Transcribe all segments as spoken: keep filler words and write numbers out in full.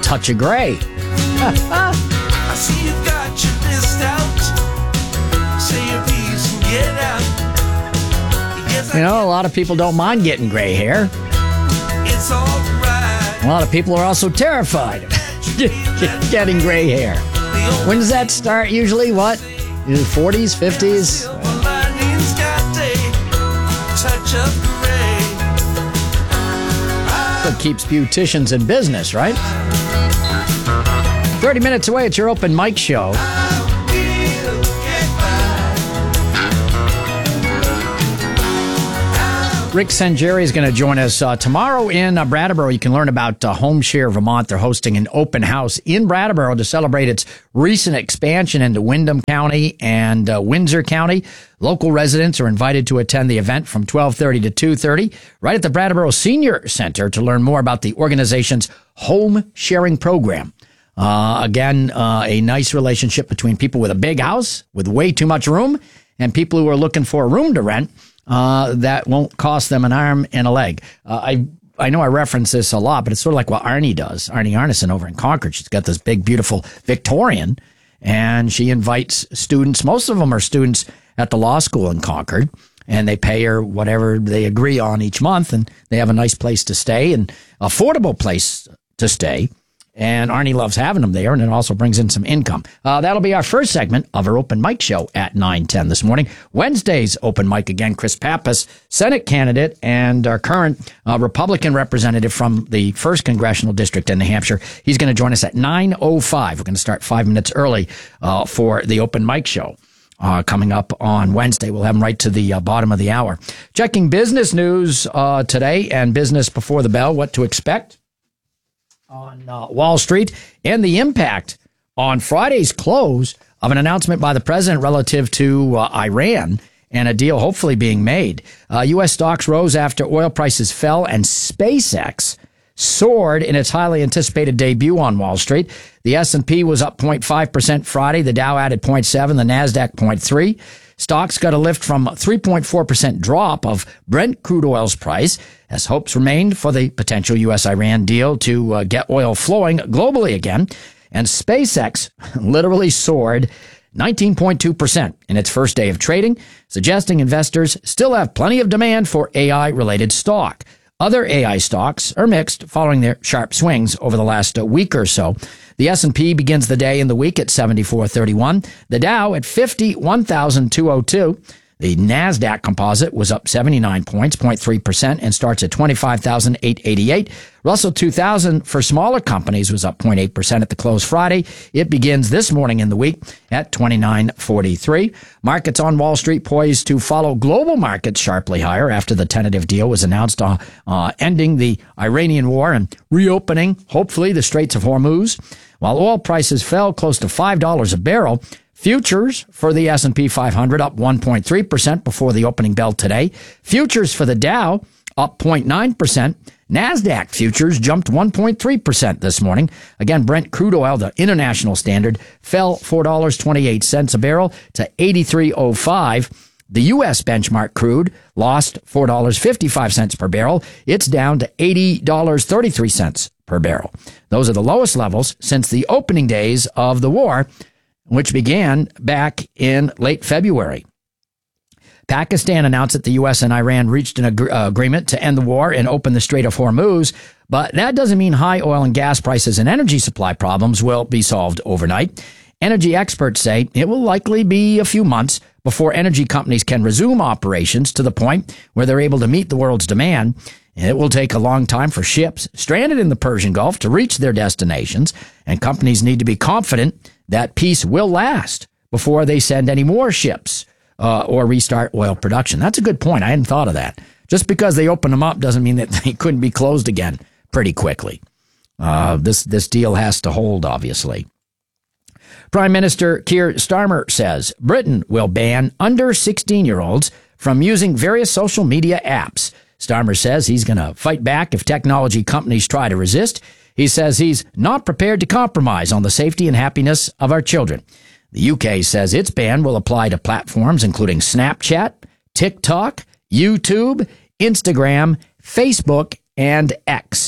touch of gray. I see you've got your list out. Say your piece and get out. Yes, You know, a lot of people don't mind getting gray hair. it's all right. A lot of people are also terrified of getting gray hair. When does that start usually? What? forties, fifties? Silver linings got a touch of gray. What keeps beauticians in business, right? thirty minutes away, it's your open mic show. Rick Sanjeri is going to join us uh, tomorrow in uh, Brattleboro. You can learn about uh, HomeShare Vermont. They're hosting an open house in Brattleboro to celebrate its recent expansion into Windham County and uh, Windsor County. Local residents are invited to attend the event from twelve thirty to two thirty right at the Brattleboro Senior Center to learn more about the organization's home sharing program. Uh, again, uh, a nice relationship between people with a big house with way too much room and people who are looking for a room to rent. Uh, that won't cost them an arm and a leg. Uh, I I know I reference this a lot, but it's sort of like what Arnie does. Arnie Arneson over in Concord. She's got this big, beautiful Victorian, and she invites students. Most of them are students at the law school in Concord, and they pay her whatever they agree on each month, and they have a nice place to stay and affordable place to stay. And Arnie loves having them there, and it also brings in some income. Uh, that'll be our first segment of our open mic show at nine ten this morning. Wednesday's open mic, again, Chris Pappas, Senate candidate and our current uh, Republican representative from the first Congressional District in New Hampshire. He's going to join us at nine oh five. We're going to start five minutes early uh, for the open mic show. Uh, coming up on Wednesday. We'll have them right to the uh, bottom of the hour. Checking business news uh, today and business before the bell, what to expect on uh, Wall Street, and the impact on Friday's close of an announcement by the president relative to uh, Iran and a deal hopefully being made. Uh, U S stocks rose after oil prices fell and SpaceX soared in its highly anticipated debut on Wall Street. The S and P was up zero point five percent Friday. The Dow added zero point seven, the NASDAQ zero point three. Stocks got a lift from a three point four percent drop of Brent crude oil's price as hopes remained for the potential U S Iran deal to uh, get oil flowing globally again. And SpaceX literally soared nineteen point two percent in its first day of trading, suggesting investors still have plenty of demand for A I-related stock. Other A I stocks are mixed following their sharp swings over the last week or so. The S and P begins the day in the week at seventy-four thirty-one. The Dow at fifty-one thousand two hundred two. The NASDAQ composite was up seventy-nine points, zero point three percent, and starts at twenty-five thousand eight hundred eighty-eight. Russell two thousand for smaller companies was up zero point eight percent at the close Friday. It begins this morning in the week at twenty-nine forty-three. Markets on Wall Street poised to follow global markets sharply higher after the tentative deal was announced uh, uh, ending the Iranian war and reopening, hopefully, the Straits of Hormuz. While oil prices fell close to five dollars a barrel, futures for the S and P five hundred up one point three percent before the opening bell today. Futures for the Dow up zero point nine percent. NASDAQ futures jumped one point three percent this morning. Again, Brent crude oil, the international standard, fell four dollars and twenty-eight cents a barrel to eighty-three oh five. The U S benchmark crude lost four dollars and fifty-five cents per barrel. It's down to eighty dollars and thirty-three cents per barrel. Those are the lowest levels since the opening days of the war, which began back in late February. Pakistan announced that the U S and Iran reached an ag- uh, agreement to end the war and open the Strait of Hormuz, but that doesn't mean high oil and gas prices and energy supply problems will be solved overnight. Energy experts say it will likely be a few months before energy companies can resume operations to the point where they're able to meet the world's demand. And it will take a long time for ships stranded in the Persian Gulf to reach their destinations, and companies need to be confident that peace will last before they send any more ships uh, or restart oil production. That's a good point. I hadn't thought of that. Just because they open them up doesn't mean that they couldn't be closed again pretty quickly. Uh, this, this deal has to hold, obviously. Prime Minister Keir Starmer says Britain will ban under sixteen-year-olds from using various social media apps. Starmer says he's going to fight back if technology companies try to resist. He says he's not prepared to compromise on the safety and happiness of our children. The U K says its ban will apply to platforms including Snapchat, TikTok, YouTube, Instagram, Facebook, and X.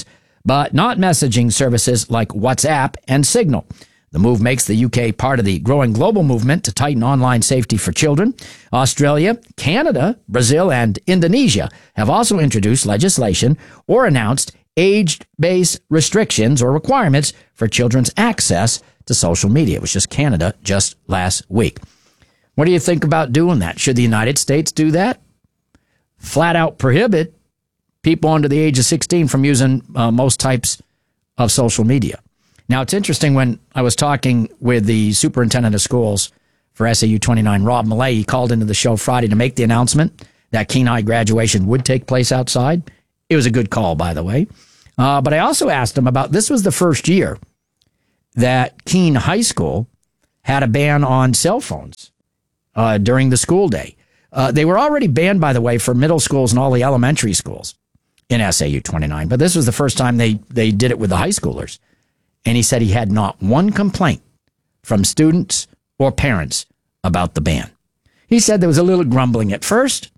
but not messaging services like WhatsApp and Signal. The move makes the U K part of the growing global movement to tighten online safety for children. Australia, Canada, Brazil, and Indonesia have also introduced legislation or announced age-based restrictions or requirements for children's access to social media. It was just Canada just last week. What do you think about doing that? Should the United States do that? Flat out prohibit people under the age of sixteen from using uh, most types of social media. Now, it's interesting, when I was talking with the superintendent of schools for S A U twenty-nine, Rob Millay, he called into the show Friday to make the announcement that Kenai graduation would take place outside. It was a good call, by the way. Uh, but I also asked him about, this was the first year that Keene High School had a ban on cell phones uh, during the school day. Uh, they were already banned, by the way, for middle schools and all the elementary schools in S A U twenty-nine. But this was the first time they, they did it with the high schoolers. And he said he had not one complaint from students or parents about the ban. He said there was a little grumbling at first,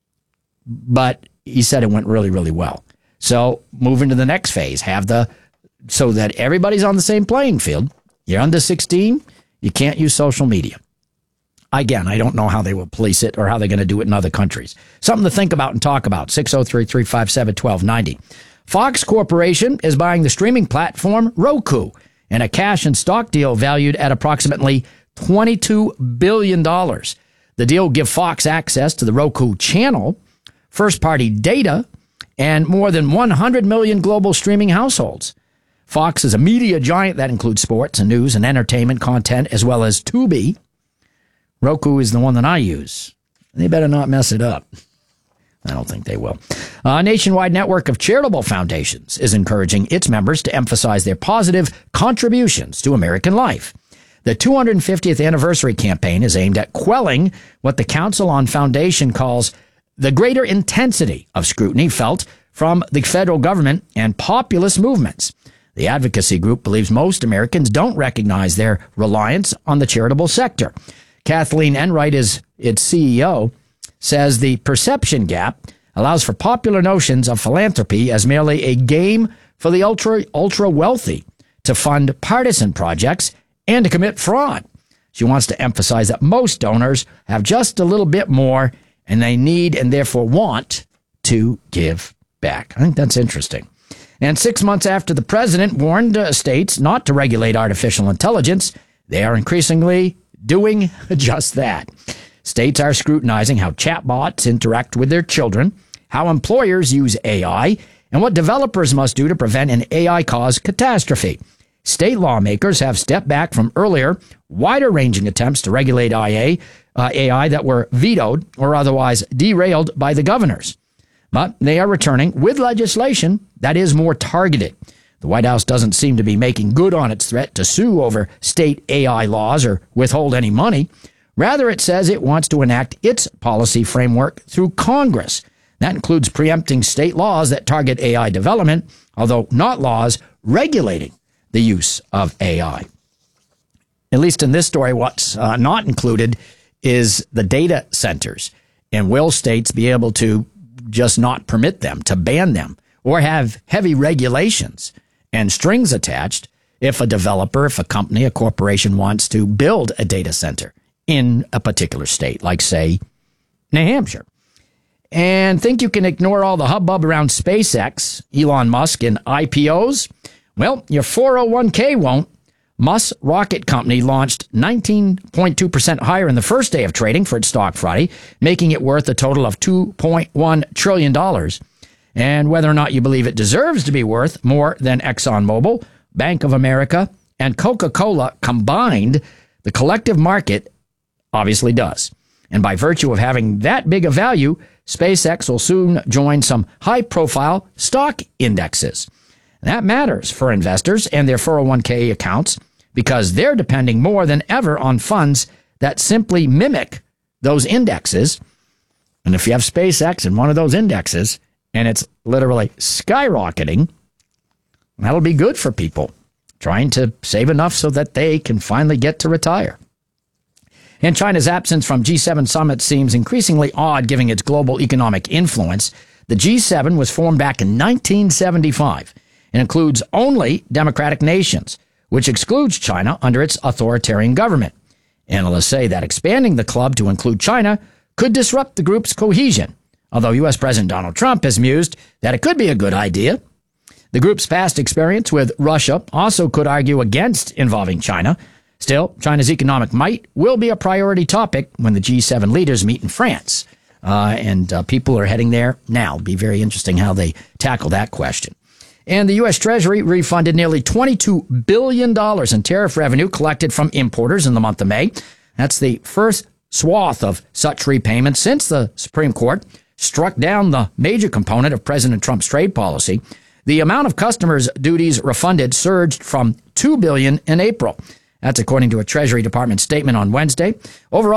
but he said it went really, really well. So moving to the next phase, have the, so that everybody's on the same playing field. You're under sixteen, you can't use social media. Again, I don't know how they will police it or how they're going to do it in other countries. Something to think about and talk about. six oh three, three five seven, one two nine oh. Fox Corporation is buying the streaming platform Roku in a cash and stock deal valued at approximately twenty-two billion dollars. The deal will give Fox access to the Roku channel, first-party data, and more than one hundred million global streaming households. Fox is a media giant that includes sports and news and entertainment content, as well as Tubi. Roku is the one that I use. They better not mess it up. I don't think they will. A nationwide network of charitable foundations is encouraging its members to emphasize their positive contributions to American life. The two hundred fiftieth anniversary campaign is aimed at quelling what the Council on Foundation calls the greater intensity of scrutiny felt from the federal government and populist movements. The advocacy group believes most Americans don't recognize their reliance on the charitable sector. Kathleen Enright is its C E O, says the perception gap allows for popular notions of philanthropy as merely a game for the ultra ultra wealthy to fund partisan projects and to commit fraud. She wants to emphasize that most donors have just a little bit more, and they need and therefore want to give back. I think that's interesting. And six months after the president warned uh, states not to regulate artificial intelligence, they are increasingly doing just that. States are scrutinizing how chatbots interact with their children, how employers use A I, and what developers must do to prevent an A I-caused catastrophe. State lawmakers have stepped back from earlier, wider-ranging attempts to regulate I A, uh, A I that were vetoed or otherwise derailed by the governors. But they are returning with legislation that is more targeted. The White House doesn't seem to be making good on its threat to sue over state A I laws or withhold any money. Rather, it says it wants to enact its policy framework through Congress. That includes preempting state laws that target A I development, although not laws regulating the use of A I. At least in this story, what's uh, not included is the data centers. And will states be able to just not permit them, to ban them, or have heavy regulations and strings attached if a developer, if a company, a corporation wants to build a data center in a particular state, like, say, New Hampshire. And think you can ignore all the hubbub around SpaceX, Elon Musk, and I P Os? Well, your four oh one k won't. Musk Rocket Company launched nineteen point two percent higher in the first day of trading for its stock Friday, making it worth a total of two point one trillion dollars. And whether or not you believe it deserves to be worth more than ExxonMobil, Bank of America, and Coca-Cola combined, the collective market obviously does. And by virtue of having that big a value, SpaceX will soon join some high-profile stock indexes. That matters for investors and their four oh one k accounts because they're depending more than ever on funds that simply mimic those indexes. And if you have SpaceX in one of those indexes and it's literally skyrocketing, that'll be good for people trying to save enough so that they can finally get to retire. And China's absence from G seven summit seems increasingly odd given its global economic influence. The G seven was formed back in nineteen seventy-five. It includes only democratic nations, which excludes China under its authoritarian government. Analysts say that expanding the club to include China could disrupt the group's cohesion, although U S. President Donald Trump has mused that it could be a good idea. The group's past experience with Russia also could argue against involving China. Still, China's economic might will be a priority topic when the G seven leaders meet in France. Uh, and uh, people are heading there now. It'll be very interesting how they tackle that question. And the U S. Treasury refunded nearly twenty-two billion dollars in tariff revenue collected from importers in the month of May. That's the first swath of such repayments since the Supreme Court struck down the major component of President Trump's trade policy. The amount of customers' duties refunded surged from two billion dollars in April. That's according to a Treasury Department statement on Wednesday. Overall,